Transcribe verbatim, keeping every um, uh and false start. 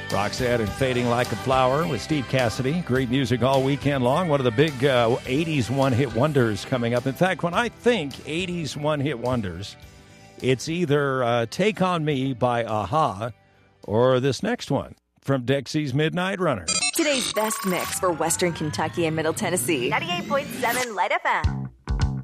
Roxanne and Fading Like a Flower with Steve Cassidy. Great music all weekend long. One of the big uh, eighties one-hit wonders coming up. In fact, when I think eighties one-hit wonders, it's either uh, Take On Me by A-ha or this next one from Dexy's Midnight Runner. Today's best mix for Western Kentucky and Middle Tennessee. ninety-eight point seven Light F M.